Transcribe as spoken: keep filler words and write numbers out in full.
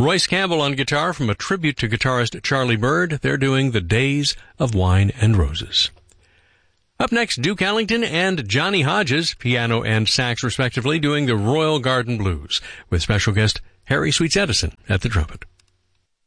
Royce Campbell on guitar from a tribute to guitarist Charlie Bird. They're doing The Days of Wine and Roses. Up next, Duke Ellington and Johnny Hodges, piano and sax respectively, doing the Royal Garden Blues, with special guest Harry Sweets Edison at the trumpet.